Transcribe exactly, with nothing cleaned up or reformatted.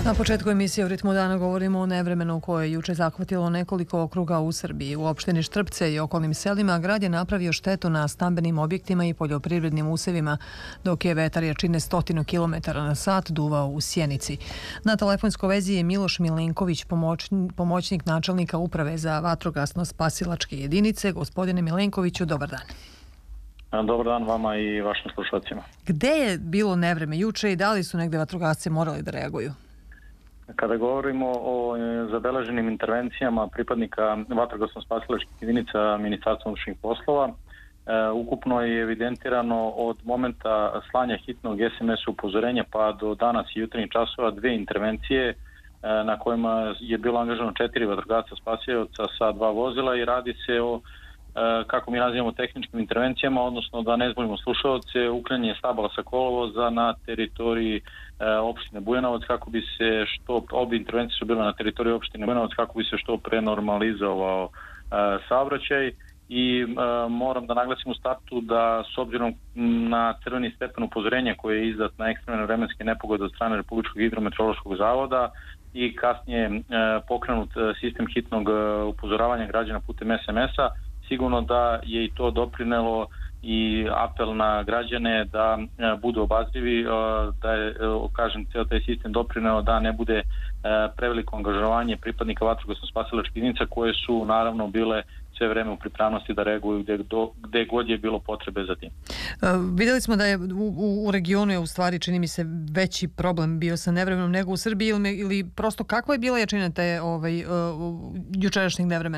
Na početku emisije u Ritmu dana govorimo o nevremenu koje je juče zahvatilo nekoliko okruga u Srbiji. U opštini Štrpce i okolnim selima grad je napravio štetu na stambenim objektima i poljoprivrednim usevima, dok je vetar jačine stotinu kilometara na sat duvao u Sjenici. Na telefonskoj vezi je Miloš Milenković, pomoćnik načelnika Uprave za vatrogasno-spasilačke jedinice. Gospodine Milenkoviću, dobar dan. Dobar dan vama i vašim slušalcima. Gde je bilo nevreme juče i da li su negde vatrogasci morali da reaguju? Kada govorimo o zabeleženim intervencijama pripadnika vatrogasno-spasilačkih jedinica Ministarstva unutrašnjih poslova, ukupno je evidentirano od momenta slanja hitnog es em es upozorenja pa do danas i jutarnjih časova dve intervencije na kojima je bilo angažovano četiri vatrogasca spasioca sa dva vozila i radi se o, kako mi nazivamo, tehničkim intervencijama, odnosno da ne zbunimo slušalce, uklanjanje stabala sa kolovoza na teritoriji opštine Bujanovac kako bi se što, obje intervencije su bile na teritoriji opštine Bujanovac kako bi se što prenormalizovao saobraćaj i moram da naglasim u startu da s obzirom na crveni stepen upozorenja koji je izdat na ekstremne vremenske nepogode od strane Republičkog hidrometeorološkog zavoda i kasnije pokrenut sistem hitnog upozoravanja građana putem es em es-a, sigurno da je i to doprinelo i apel na građane da budu obazrivi, da je, kažem, cijel taj sistem doprineo da ne bude preveliko angažovanje pripadnika vatrogasno-spasilačkih jedinica koje su naravno bile sve vreme u pripravnosti da reaguju gde, do, gde god je bilo potrebe za tim. Uh, videli smo da je u, u regionu je u stvari, čini mi se, veći problem bio sa nevremenom nego u Srbiji ili, ili prosto kakva je bila jačina te ovaj, uh, jučerašnjeg nevremena?